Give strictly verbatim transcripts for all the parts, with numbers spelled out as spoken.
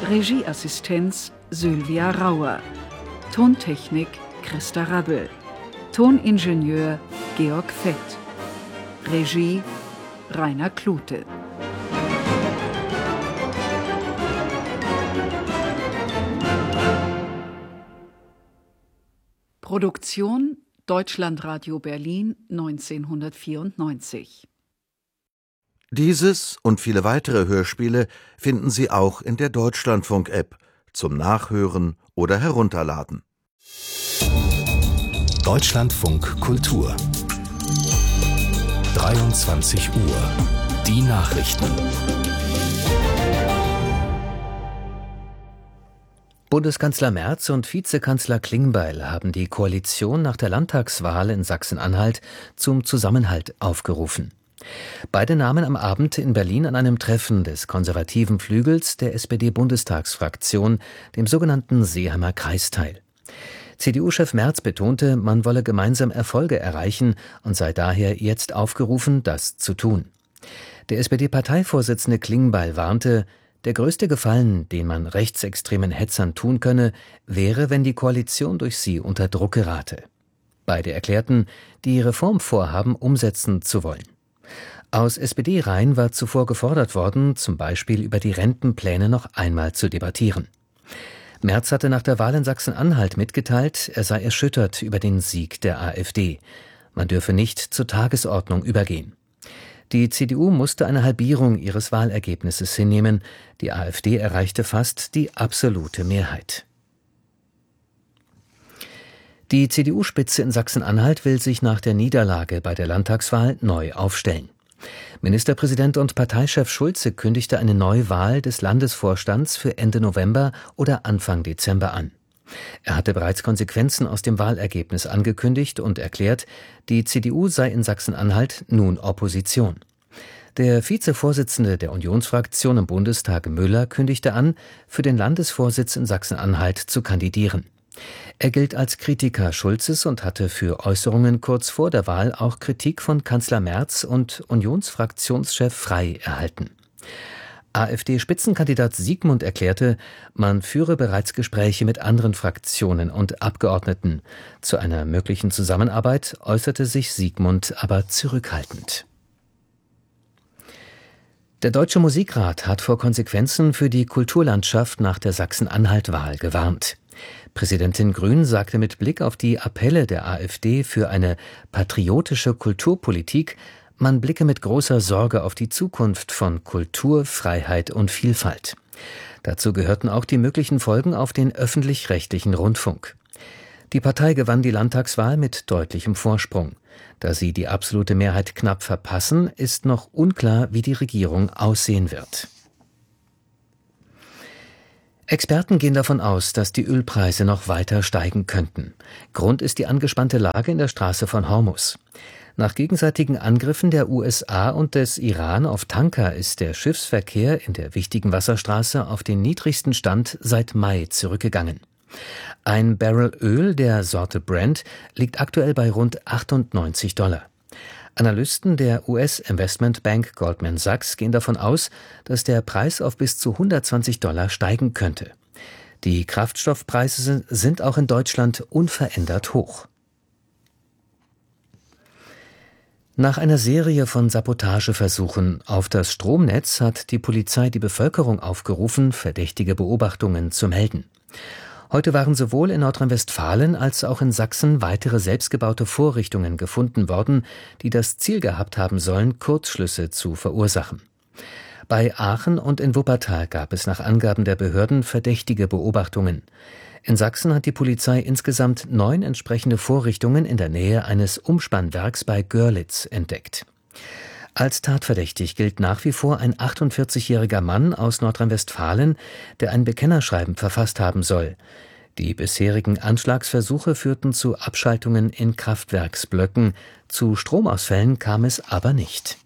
Regieassistenz Sylvia Rauer. Tontechnik Christa Rabbel. Toningenieur Georg Fett. Regie Rainer Klute. Produktion Deutschlandradio Berlin neunzehnhundertvierundneunzig. Dieses und viele weitere Hörspiele finden Sie auch in der Deutschlandfunk-App zum Nachhören oder Herunterladen. Deutschlandfunk Kultur. dreiundzwanzig Uhr. Die Nachrichten. Bundeskanzler Merz und Vizekanzler Klingbeil haben die Koalition nach der Landtagswahl in Sachsen-Anhalt zum Zusammenhalt aufgerufen. Beide nahmen am Abend in Berlin an einem Treffen des konservativen Flügels der S P D-Bundestagsfraktion, dem sogenannten Seeheimer Kreis, teil. C D U-Chef Merz betonte, man wolle gemeinsam Erfolge erreichen und sei daher jetzt aufgerufen, das zu tun. Der S P D-Parteivorsitzende Klingbeil warnte, der größte Gefallen, den man rechtsextremen Hetzern tun könne, wäre, wenn die Koalition durch sie unter Druck gerate. Beide erklärten, die Reformvorhaben umsetzen zu wollen. Aus S P D-Reihen war zuvor gefordert worden, zum Beispiel über die Rentenpläne noch einmal zu debattieren. Merz hatte nach der Wahl in Sachsen-Anhalt mitgeteilt, er sei erschüttert über den Sieg der AfD. Man dürfe nicht zur Tagesordnung übergehen. Die C D U musste eine Halbierung ihres Wahlergebnisses hinnehmen. Die AfD erreichte fast die absolute Mehrheit. Die C D U-Spitze in Sachsen-Anhalt will sich nach der Niederlage bei der Landtagswahl neu aufstellen. Ministerpräsident und Parteichef Schulze kündigte eine Neuwahl des Landesvorstands für Ende November oder Anfang Dezember an. Er hatte bereits Konsequenzen aus dem Wahlergebnis angekündigt und erklärt, die C D U sei in Sachsen-Anhalt nun Opposition. Der Vizevorsitzende der Unionsfraktion im Bundestag Müller kündigte an, für den Landesvorsitz in Sachsen-Anhalt zu kandidieren. Er gilt als Kritiker Schulzes und hatte für Äußerungen kurz vor der Wahl auch Kritik von Kanzler Merz und Unionsfraktionschef Frey erhalten. AfD-Spitzenkandidat Siegmund erklärte, man führe bereits Gespräche mit anderen Fraktionen und Abgeordneten. Zu einer möglichen Zusammenarbeit äußerte sich Siegmund aber zurückhaltend. Der Deutsche Musikrat hat vor Konsequenzen für die Kulturlandschaft nach der Sachsen-Anhalt-Wahl gewarnt. Präsidentin Grün sagte mit Blick auf die Appelle der AfD für eine patriotische Kulturpolitik, man blicke mit großer Sorge auf die Zukunft von Kultur, Freiheit und Vielfalt. Dazu gehörten auch die möglichen Folgen auf den öffentlich-rechtlichen Rundfunk. Die Partei gewann die Landtagswahl mit deutlichem Vorsprung. Da sie die absolute Mehrheit knapp verpassen, ist noch unklar, wie die Regierung aussehen wird. Experten gehen davon aus, dass die Ölpreise noch weiter steigen könnten. Grund ist die angespannte Lage in der Straße von Hormuz. Nach gegenseitigen Angriffen der U S A und des Iran auf Tanker ist der Schiffsverkehr in der wichtigen Wasserstraße auf den niedrigsten Stand seit Mai zurückgegangen. Ein Barrel Öl der Sorte Brent liegt aktuell bei rund achtundneunzig Dollar. Analysten der U S-Investmentbank Goldman Sachs gehen davon aus, dass der Preis auf bis zu hundertzwanzig Dollar steigen könnte. Die Kraftstoffpreise sind auch in Deutschland unverändert hoch. Nach einer Serie von Sabotageversuchen auf das Stromnetz hat die Polizei die Bevölkerung aufgerufen, verdächtige Beobachtungen zu melden. Heute waren sowohl in Nordrhein-Westfalen als auch in Sachsen weitere selbstgebaute Vorrichtungen gefunden worden, die das Ziel gehabt haben sollen, Kurzschlüsse zu verursachen. Bei Aachen und in Wuppertal gab es nach Angaben der Behörden verdächtige Beobachtungen. In Sachsen hat die Polizei insgesamt neun entsprechende Vorrichtungen in der Nähe eines Umspannwerks bei Görlitz entdeckt. Als tatverdächtig gilt nach wie vor ein achtundvierzigjähriger Mann aus Nordrhein-Westfalen, der ein Bekennerschreiben verfasst haben soll. Die bisherigen Anschlagsversuche führten zu Abschaltungen in Kraftwerksblöcken. Zu Stromausfällen kam es aber nicht.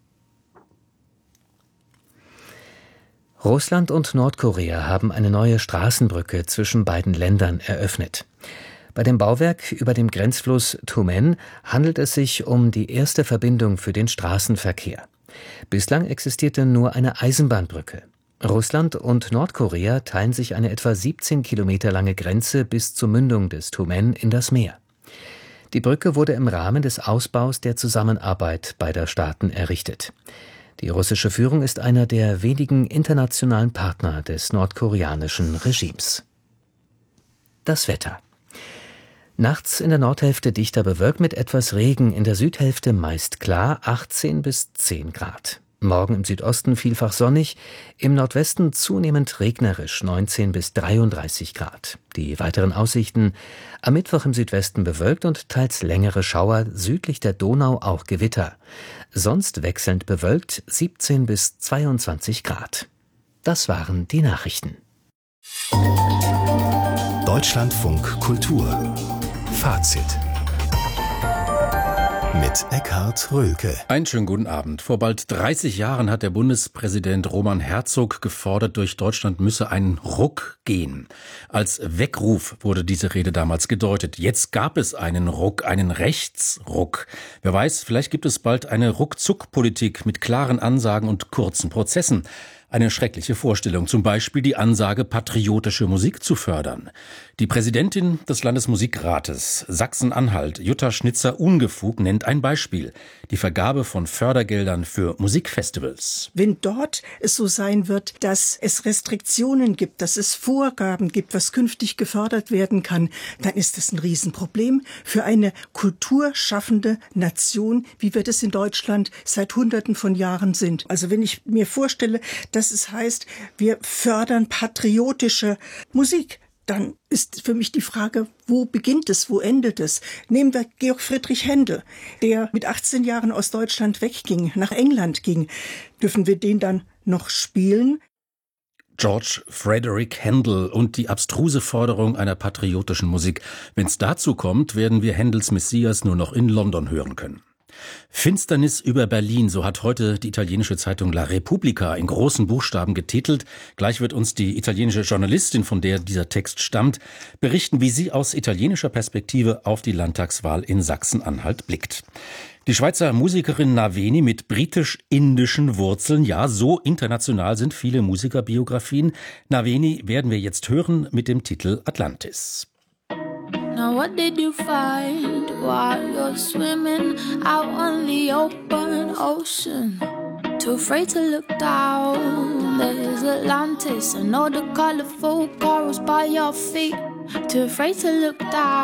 Russland und Nordkorea haben eine neue Straßenbrücke zwischen beiden Ländern eröffnet. Bei dem Bauwerk über dem Grenzfluss Tumen handelt es sich um die erste Verbindung für den Straßenverkehr. Bislang existierte nur eine Eisenbahnbrücke. Russland und Nordkorea teilen sich eine etwa siebzehn Kilometer lange Grenze bis zur Mündung des Tumen in das Meer. Die Brücke wurde im Rahmen des Ausbaus der Zusammenarbeit beider Staaten errichtet. Die russische Führung ist einer der wenigen internationalen Partner des nordkoreanischen Regimes. Das Wetter. Nachts in der Nordhälfte dichter bewölkt mit etwas Regen, in der Südhälfte meist klar, achtzehn bis zehn Grad. Morgen im Südosten vielfach sonnig, im Nordwesten zunehmend regnerisch, neunzehn bis dreiunddreißig Grad. Die weiteren Aussichten: am Mittwoch im Südwesten bewölkt und teils längere Schauer, südlich der Donau auch Gewitter. Sonst wechselnd bewölkt, siebzehn bis zweiundzwanzig Grad. Das waren die Nachrichten. Deutschlandfunk Kultur Fazit mit Eckhard Rölke. Einen schönen guten Abend. Vor bald dreißig Jahren hat der Bundespräsident Roman Herzog gefordert, durch Deutschland müsse ein Ruck gehen. Als Weckruf wurde diese Rede damals gedeutet. Jetzt gab es einen Ruck, einen Rechtsruck. Wer weiß, vielleicht gibt es bald eine Ruckzuck-Politik mit klaren Ansagen und kurzen Prozessen. Eine schreckliche Vorstellung, zum Beispiel die Ansage, patriotische Musik zu fördern. Die Präsidentin des Landesmusikrates Sachsen-Anhalt, Jutta Schnitzer-Ungefug, nennt ein Beispiel: die Vergabe von Fördergeldern für Musikfestivals. Wenn dort es so sein wird, dass es Restriktionen gibt, dass es Vorgaben gibt, was künftig gefördert werden kann, dann ist das ein Riesenproblem für eine kulturschaffende Nation, wie wir das in Deutschland seit Hunderten von Jahren sind. Also wenn ich mir vorstelle, dass dass es heißt, wir fördern patriotische Musik, dann ist für mich die Frage, wo beginnt es, wo endet es? Nehmen wir Georg Friedrich Händel, der mit achtzehn Jahren aus Deutschland wegging, nach England ging. Dürfen wir den dann noch spielen? George Frederick Handel und die abstruse Forderung einer patriotischen Musik. Wenn es dazu kommt, werden wir Händels Messias nur noch in London hören können. Finsternis über Berlin, so hat heute die italienische Zeitung La Repubblica in großen Buchstaben getitelt. Gleich wird uns die italienische Journalistin, von der dieser Text stammt, berichten, wie sie aus italienischer Perspektive auf die Landtagswahl in Sachsen-Anhalt blickt. Die Schweizer Musikerin Naveni mit britisch-indischen Wurzeln, ja, so international sind viele Musikerbiografien. Naveni werden wir jetzt hören mit dem Titel Atlantis. Now what did you find while you're swimming out on the open ocean? Too afraid to look down, there's Atlantis and all the colorful corals by your feet. Too afraid to look down.